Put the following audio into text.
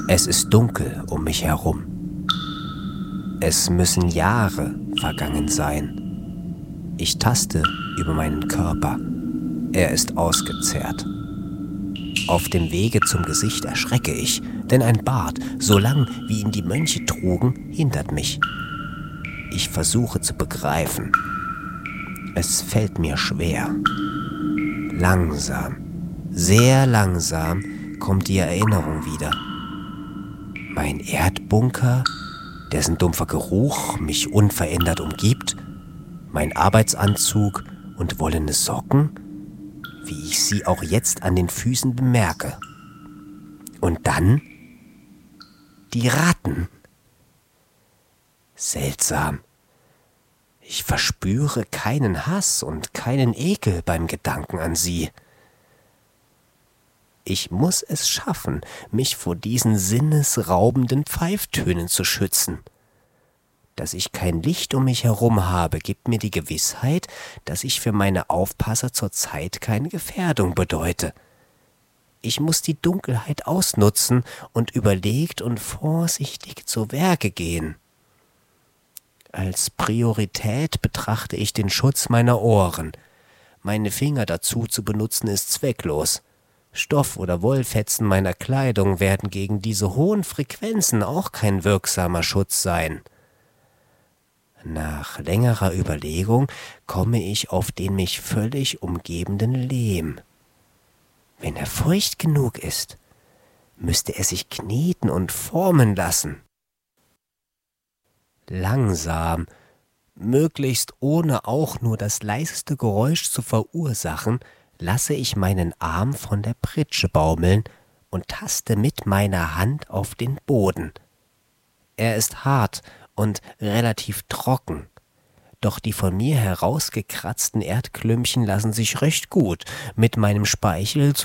Es ist dunkel um mich herum. Es müssen Jahre vergangen sein. Ich taste über meinen Körper. Er ist ausgezehrt. Auf dem Wege zum Gesicht erschrecke ich, denn ein Bart, so lang wie ihn die Mönche trugen, hindert mich. Ich versuche zu begreifen. Es fällt mir schwer. Langsam, sehr langsam kommt die Erinnerung wieder. Mein Erdbunker, dessen dumpfer Geruch mich unverändert umgibt, mein Arbeitsanzug und wollene Socken, wie ich sie auch jetzt an den Füßen bemerke. Und dann die Ratten. Seltsam. Ich verspüre keinen Hass und keinen Ekel beim Gedanken an sie. Ich muss es schaffen, mich vor diesen sinnesraubenden Pfeiftönen zu schützen. Dass ich kein Licht um mich herum habe, gibt mir die Gewissheit, dass ich für meine Aufpasser zurzeit keine Gefährdung bedeute. Ich muss die Dunkelheit ausnutzen und überlegt und vorsichtig zu Werke gehen. Als Priorität betrachte ich den Schutz meiner Ohren. Meine Finger dazu zu benutzen ist zwecklos. Stoff- oder Wollfetzen meiner Kleidung werden gegen diese hohen Frequenzen auch kein wirksamer Schutz sein. Nach längerer Überlegung komme ich auf den mich völlig umgebenden Lehm. Wenn er feucht genug ist, müsste er sich kneten und formen lassen. Langsam, möglichst ohne auch nur das leiseste Geräusch zu verursachen, lasse ich meinen Arm von der Pritsche baumeln und taste mit meiner Hand auf den Boden. Er ist hart und relativ trocken, doch die von mir herausgekratzten Erdklümpchen lassen sich recht gut mit meinem Speichel